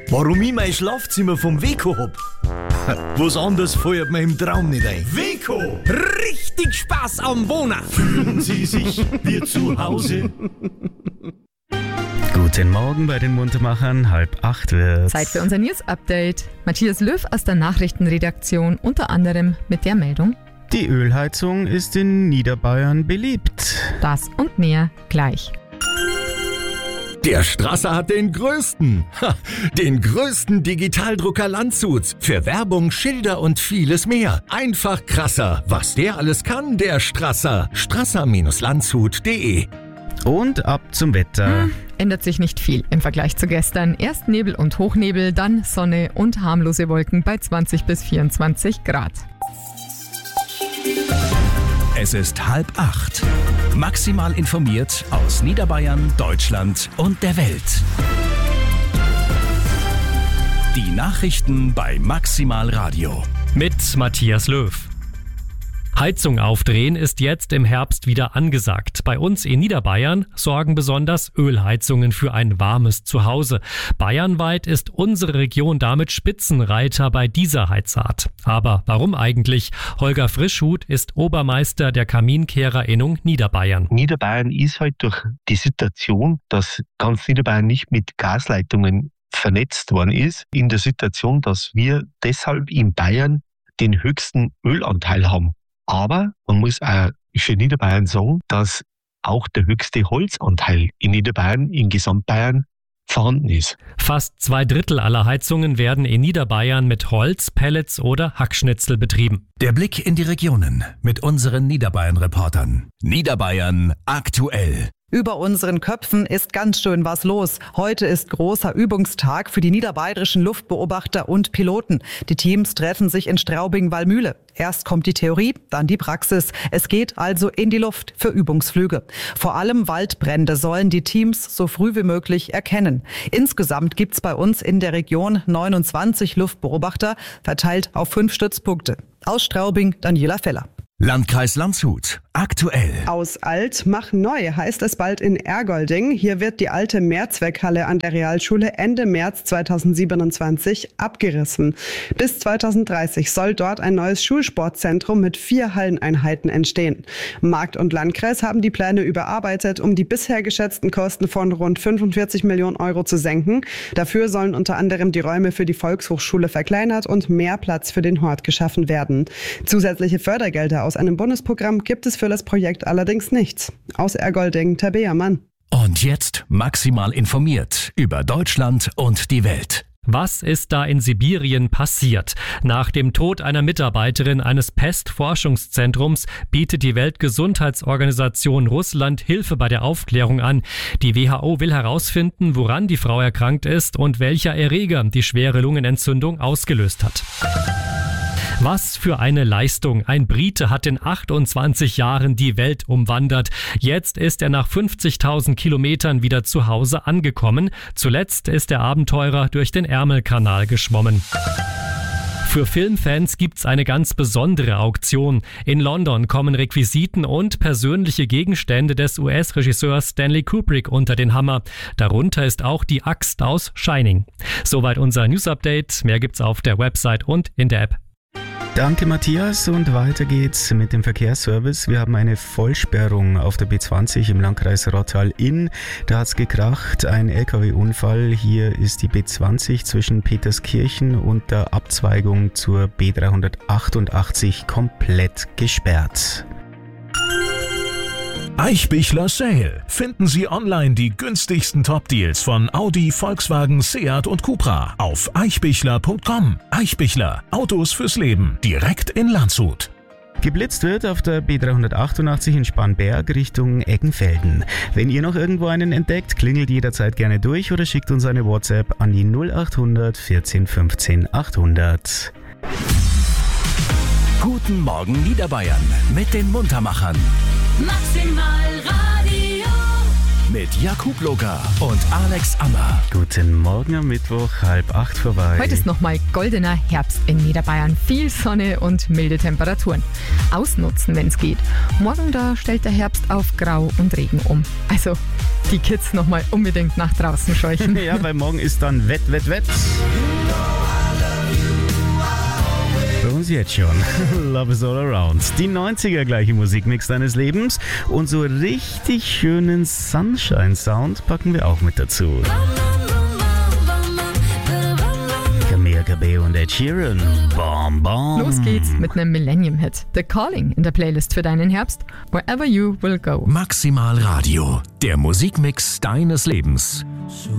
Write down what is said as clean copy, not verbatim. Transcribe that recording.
Warum ich mein Schlafzimmer vom Weco hab? Was anderes fällt mir im Traum nicht ein. Weco! Richtig Spaß am Wohnen! Fühlen Sie sich wie zu Hause? Guten Morgen bei den Muntermachern, 7:30 wird's. Zeit für unser News-Update. Matthias Löw aus der Nachrichtenredaktion, unter anderem mit der Meldung: Die Ölheizung ist in Niederbayern beliebt. Das und mehr gleich. Der Strasser hat den größten Digitaldrucker Landshuts. Für Werbung, Schilder und vieles mehr. Einfach krasser. Was der alles kann, der Strasser. Strasser-landshut.de. Und ab zum Wetter. Ändert sich nicht viel im Vergleich zu gestern. Erst Nebel und Hochnebel, dann Sonne und harmlose Wolken bei 20 bis 24 Grad. Es ist 7:30. Maximal informiert aus Niederbayern, Deutschland und der Welt. Die Nachrichten bei Maximal Radio. Mit Matthias Löw. Heizung aufdrehen ist jetzt im Herbst wieder angesagt. Bei uns in Niederbayern sorgen besonders Ölheizungen für ein warmes Zuhause. Bayernweit ist unsere Region damit Spitzenreiter bei dieser Heizart. Aber warum eigentlich? Holger Frischhuth ist Obermeister der Kaminkehrerinnung Niederbayern. Niederbayern ist halt durch die Situation, dass ganz Niederbayern nicht mit Gasleitungen vernetzt worden ist, in der Situation, dass wir deshalb in Bayern den höchsten Ölanteil haben. Aber man muss auch für Niederbayern sagen, dass auch der höchste Holzanteil in Niederbayern, in Gesamtbayern, vorhanden ist. Fast 2/3 aller Heizungen werden in Niederbayern mit Holz, Pellets oder Hackschnitzel betrieben. Der Blick in die Regionen mit unseren Niederbayern-Reportern. Niederbayern aktuell. Über unseren Köpfen ist ganz schön was los. Heute ist großer Übungstag für die niederbayerischen Luftbeobachter und Piloten. Die Teams treffen sich in Straubing-Wallmühle. Erst kommt die Theorie, dann die Praxis. Es geht also in die Luft für Übungsflüge. Vor allem Waldbrände sollen die Teams so früh wie möglich erkennen. Insgesamt gibt's bei uns in der Region 29 Luftbeobachter, verteilt auf 5 Stützpunkte. Aus Straubing, Daniela Feller. Landkreis Landshut aktuell. Aus alt mach neu heißt es bald in Ergolding. Hier wird die alte Mehrzweckhalle an der Realschule Ende März 2027 abgerissen. Bis 2030 soll dort ein neues Schulsportzentrum mit 4 Halleneinheiten entstehen. Markt und Landkreis haben die Pläne überarbeitet, um die bisher geschätzten Kosten von rund 45 Millionen Euro zu senken. Dafür sollen unter anderem die Räume für die Volkshochschule verkleinert und mehr Platz für den Hort geschaffen werden. Zusätzliche Fördergelder aus einem Bundesprogramm gibt es für das Projekt allerdings nichts. Aus Ergolding, Tabea Mann. Und jetzt maximal informiert über Deutschland und die Welt. Was ist da in Sibirien passiert? Nach dem Tod einer Mitarbeiterin eines Pestforschungszentrums bietet die Weltgesundheitsorganisation Russland Hilfe bei der Aufklärung an. Die WHO will herausfinden, woran die Frau erkrankt ist und welcher Erreger die schwere Lungenentzündung ausgelöst hat. Was für eine Leistung. Ein Brite hat in 28 Jahren die Welt umwandert. Jetzt ist er nach 50.000 Kilometern wieder zu Hause angekommen. Zuletzt ist der Abenteurer durch den Ärmelkanal geschwommen. Für Filmfans gibt's eine ganz besondere Auktion. In London kommen Requisiten und persönliche Gegenstände des US-Regisseurs Stanley Kubrick unter den Hammer. Darunter ist auch die Axt aus Shining. Soweit unser News-Update. Mehr gibt's auf der Website und in der App. Danke Matthias und weiter geht's mit dem Verkehrsservice. Wir haben eine Vollsperrung auf der B20 im Landkreis Rottal-Inn. Da hat's gekracht, ein LKW-Unfall. Hier ist die B20 zwischen Peterskirchen und der Abzweigung zur B388 komplett gesperrt. Eichbichler Sale. Finden Sie online die günstigsten Top-Deals von Audi, Volkswagen, Seat und Cupra auf eichbichler.com. Eichbichler. Autos fürs Leben. Direkt in Landshut. Geblitzt wird auf der B388 in Spanberg Richtung Eggenfelden. Wenn ihr noch irgendwo einen entdeckt, klingelt jederzeit gerne durch oder schickt uns eine WhatsApp an die 0800 14 15 800. Guten Morgen Niederbayern mit den Muntermachern. Maximal Radio. mit Jakub Locker und Alex Ammer. Guten Morgen am Mittwoch, 7:30 vorbei. Heute ist nochmal goldener Herbst in Niederbayern. Viel Sonne und milde Temperaturen. Ausnutzen, wenn es geht. Morgen da stellt der Herbst auf Grau und Regen um. Also die Kids nochmal unbedingt nach draußen scheuchen. Ja, weil morgen ist dann Wett. Bei uns jetzt schon. Love is all around. Die 90er gleiche Musikmix deines Lebens. Und so richtig schönen Sunshine-Sound packen wir auch mit dazu. Camilla Cabello und Ed Sheeran. Bom, bom. Los geht's mit einem Millennium-Hit. The Calling in der Playlist für deinen Herbst. Wherever you will go. Maximal Radio, der Musikmix deines Lebens.